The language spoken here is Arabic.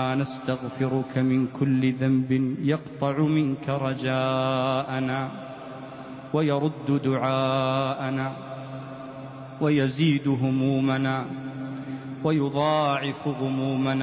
نستغفرك من كل ذنب يقطع منك رجاءنا ويرد دعاءنا ويزيد همومنا ويضاعف غمومنا